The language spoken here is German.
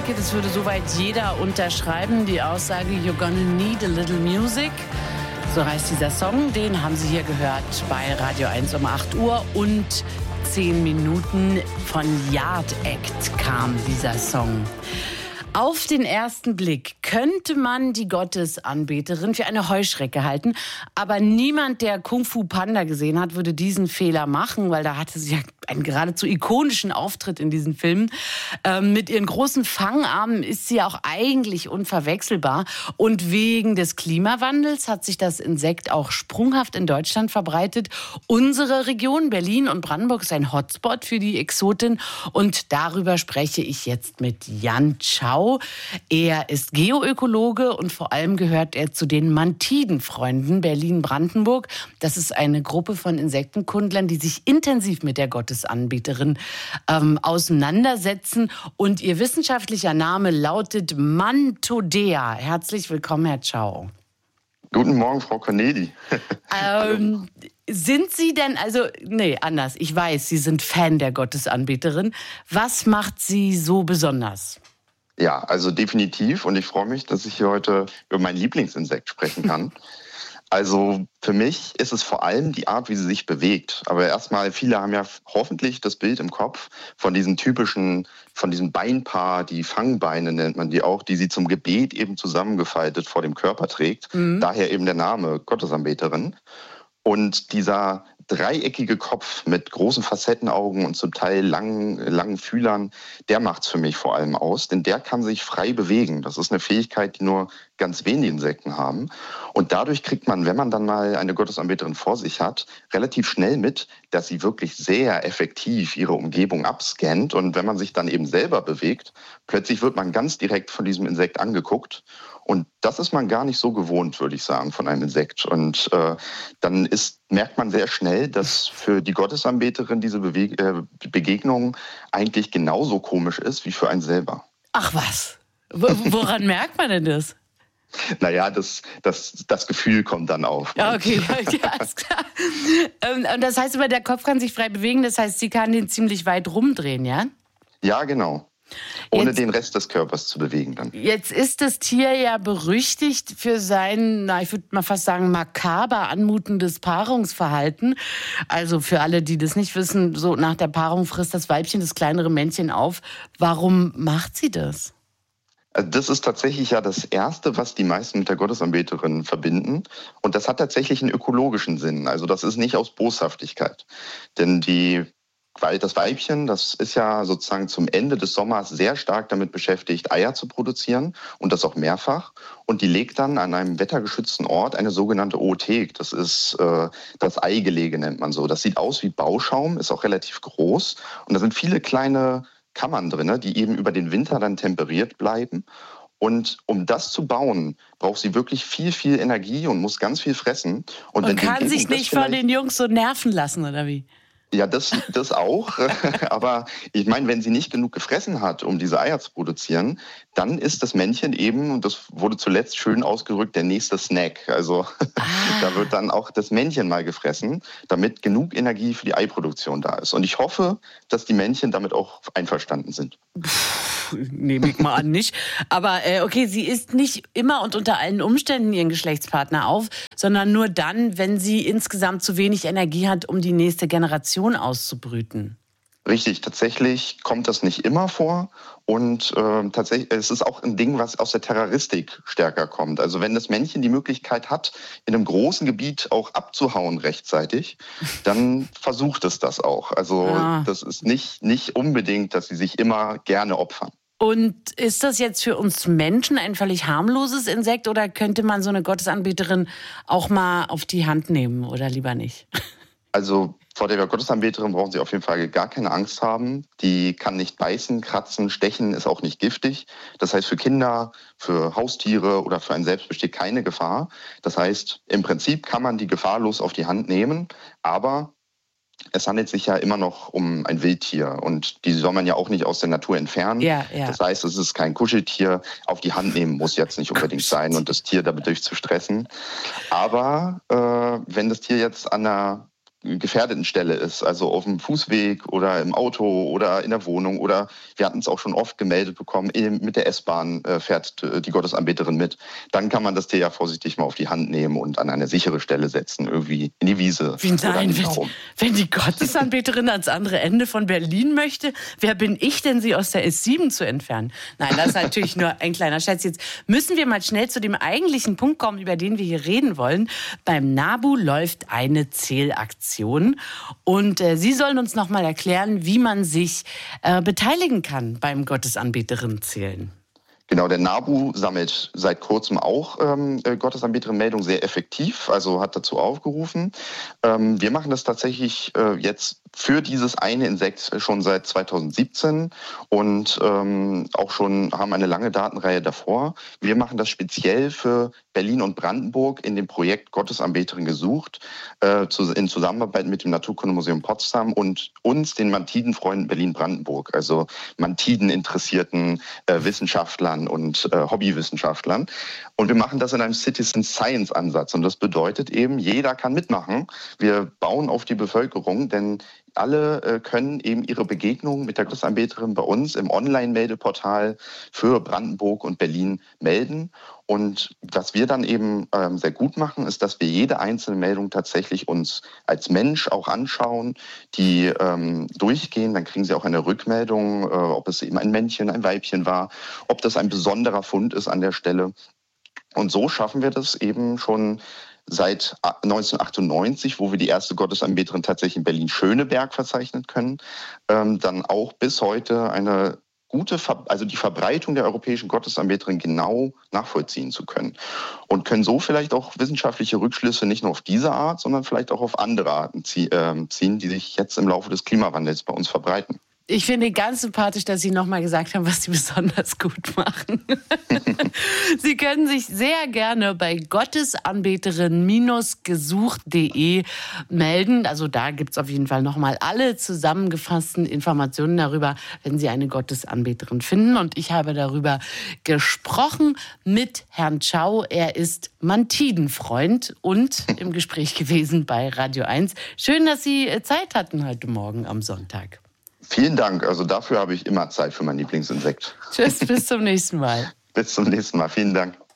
denke, das würde soweit jeder unterschreiben. Die Aussage, you're gonna need a little music. So heißt dieser Song. Den haben Sie hier gehört bei Radio 1 um 8 Uhr und 10 Minuten. Von Yard Act kam dieser Song. Auf den ersten Blick könnte man die Gottesanbeterin für eine Heuschrecke halten, aber niemand, der Kung Fu Panda gesehen hat, würde diesen Fehler machen, weil da hatte sie ja einen geradezu ikonischen Auftritt in diesem Film. Mit ihren großen Fangarmen ist sie ja auch eigentlich unverwechselbar. Und wegen des Klimawandels hat sich das Insekt auch sprunghaft in Deutschland verbreitet. Unsere Region, Berlin und Brandenburg, ist ein Hotspot für die Exotin. Und darüber spreche ich jetzt mit Jan Tschau. Er ist Geoökologe und vor allem gehört er zu den Mantidenfreunden Berlin-Brandenburg. Das ist eine Gruppe von Insektenkundlern, die sich intensiv mit der Gottesanbeterin auseinandersetzen. Und ihr wissenschaftlicher Name lautet Mantodea. Herzlich willkommen, Herr Tschau. Guten Morgen, Frau Corneli. Sind Sie denn, anders, ich weiß, Sie sind Fan der Gottesanbeterin. Was macht Sie so besonders? Ja, also definitiv. Und ich freue mich, dass ich hier heute über mein Lieblingsinsekt sprechen kann. Also für mich ist es vor allem die Art, wie sie sich bewegt. Aber erstmal, viele haben ja hoffentlich das Bild im Kopf von diesem Beinpaar, die Fangbeine nennt man die auch, die sie zum Gebet eben zusammengefaltet vor dem Körper trägt. Daher eben der Name Gottesanbeterin. Und dieser dreieckige Kopf mit großen Facettenaugen und zum Teil langen Fühlern, der macht's für mich vor allem aus, denn der kann sich frei bewegen. Das ist eine Fähigkeit, die nur ganz wenige Insekten haben. Und dadurch kriegt man, wenn man dann mal eine Gottesanbeterin vor sich hat, relativ schnell mit, dass sie wirklich sehr effektiv ihre Umgebung abscannt. Und wenn man sich dann eben selber bewegt, plötzlich wird man ganz direkt von diesem Insekt angeguckt. Und das ist man gar nicht so gewohnt, würde ich sagen, von einem Insekt. Und dann merkt man sehr schnell, dass für die Gottesanbeterin diese Begegnung eigentlich genauso komisch ist wie für einen selber. Ach was? Woran merkt man denn das? Naja, das Gefühl kommt dann auf. Ja, okay, ja, ist klar. Und das heißt aber, der Kopf kann sich frei bewegen, das heißt, sie kann den ziemlich weit rumdrehen, ja? Ja, genau. Ohne den Rest des Körpers zu bewegen dann. Jetzt ist das Tier ja berüchtigt für sein, ich würde mal fast sagen, makaber anmutendes Paarungsverhalten. Also für alle, die das nicht wissen, so nach der Paarung frisst das Weibchen das kleinere Männchen auf. Warum macht sie das? Also das ist tatsächlich ja das Erste, was die meisten mit der Gottesanbeterin verbinden. Und das hat tatsächlich einen ökologischen Sinn. Also das ist nicht aus Boshaftigkeit. Denn das Weibchen, das ist ja sozusagen zum Ende des Sommers sehr stark damit beschäftigt, Eier zu produzieren und das auch mehrfach. Und die legt dann an einem wettergeschützten Ort eine sogenannte Oothek. Das ist das Eigelege, nennt man so. Das sieht aus wie Bauschaum, ist auch relativ groß. Und da sind viele kleine Kammern drin, die eben über den Winter dann temperiert bleiben. Und um das zu bauen, braucht sie wirklich viel, viel Energie und muss ganz viel fressen. Und wenn kann sich nicht von den Jungs so nerven lassen, oder wie? Ja, das auch. Aber ich meine, wenn sie nicht genug gefressen hat, um diese Eier zu produzieren, dann ist das Männchen eben, und das wurde zuletzt schön ausgedrückt, der nächste Snack. Also da wird dann auch das Männchen mal gefressen, damit genug Energie für die Eiproduktion da ist. Und ich hoffe, dass die Männchen damit auch einverstanden sind. Nehme ich mal an, nicht. Aber okay, sie isst nicht immer und unter allen Umständen ihren Geschlechtspartner auf, sondern nur dann, wenn sie insgesamt zu wenig Energie hat, um die nächste Generation auszubrüten. Richtig, tatsächlich kommt das nicht immer vor. Und tatsächlich, es ist auch ein Ding, was aus der Terroristik stärker kommt. Also wenn das Männchen die Möglichkeit hat, in einem großen Gebiet auch abzuhauen rechtzeitig, dann versucht es das auch. Also das ist nicht unbedingt, dass sie sich immer gerne opfern. Und ist das jetzt für uns Menschen ein völlig harmloses Insekt oder könnte man so eine Gottesanbeterin auch mal auf die Hand nehmen oder lieber nicht? Also vor der Gottesanbeterin brauchen Sie auf jeden Fall gar keine Angst haben. Die kann nicht beißen, kratzen, stechen, ist auch nicht giftig. Das heißt, für Kinder, für Haustiere oder für einen selbst besteht keine Gefahr. Das heißt, im Prinzip kann man die gefahrlos auf die Hand nehmen, aber es handelt sich ja immer noch um ein Wildtier und die soll man ja auch nicht aus der Natur entfernen. Ja. Das heißt, es ist kein Kuscheltier. Auf die Hand nehmen muss jetzt nicht unbedingt sein und das Tier dadurch zu stressen. Aber wenn das Tier jetzt an einer gefährdeten Stelle ist, also auf dem Fußweg oder im Auto oder in der Wohnung, oder wir hatten es auch schon oft gemeldet bekommen, mit der S-Bahn fährt die Gottesanbeterin mit, dann kann man das Tier ja vorsichtig mal auf die Hand nehmen und an eine sichere Stelle setzen, irgendwie in die Wiese. Nein, wenn die Gottesanbeterin ans andere Ende von Berlin möchte, wer bin ich denn, sie aus der S7 zu entfernen? Nein, das ist natürlich nur ein kleiner Scherz. Jetzt müssen wir mal schnell zu dem eigentlichen Punkt kommen, über den wir hier reden wollen. Beim NABU läuft eine Zählaktion. Und Sie sollen uns noch mal erklären, wie man sich beteiligen kann beim Gottesanbeterinnen-Zählen. Genau, der NABU sammelt seit kurzem auch Gottesanbeterinnen-Meldungen sehr effektiv, also hat dazu aufgerufen. Wir machen das tatsächlich jetzt für dieses eine Insekt schon seit 2017 und auch schon haben eine lange Datenreihe davor. Wir machen das speziell für Berlin und Brandenburg in dem Projekt Gottesanbeterin gesucht, in Zusammenarbeit mit dem Naturkundemuseum Potsdam und uns, den Mantidenfreunden Berlin-Brandenburg, also Mantiden-interessierten Wissenschaftlern und Hobbywissenschaftlern. Und wir machen das in einem Citizen Science Ansatz. Und das bedeutet eben, jeder kann mitmachen. Wir bauen auf die Bevölkerung, denn alle können eben ihre Begegnungen mit der Gottesanbeterin bei uns im Online-Meldeportal für Brandenburg und Berlin melden. Und was wir dann eben sehr gut machen, ist, dass wir jede einzelne Meldung tatsächlich uns als Mensch auch anschauen, die durchgehen. Dann kriegen Sie auch eine Rückmeldung, ob es eben ein Männchen, ein Weibchen war, ob das ein besonderer Fund ist an der Stelle. Und so schaffen wir das eben schon seit 1998, wo wir die erste Gottesanbeterin tatsächlich in Berlin-Schöneberg verzeichnen können, dann auch bis heute eine gute, also die Verbreitung der europäischen Gottesanbeterin genau nachvollziehen zu können. Und können so vielleicht auch wissenschaftliche Rückschlüsse nicht nur auf diese Art, sondern vielleicht auch auf andere Arten ziehen, die sich jetzt im Laufe des Klimawandels bei uns verbreiten. Ich finde ganz sympathisch, dass Sie nochmal gesagt haben, was Sie besonders gut machen. Sie können sich sehr gerne bei gottesanbeterin-gesucht.de melden. Also da gibt es auf jeden Fall nochmal alle zusammengefassten Informationen darüber, wenn Sie eine Gottesanbeterin finden. Und ich habe darüber gesprochen mit Herrn Tschau. Er ist Mantidenfreund und im Gespräch gewesen bei Radio 1. Schön, dass Sie Zeit hatten heute Morgen am Sonntag. Vielen Dank. Also dafür habe ich immer Zeit für mein Lieblingsinsekt. Tschüss, bis zum nächsten Mal. Bis zum nächsten Mal. Vielen Dank.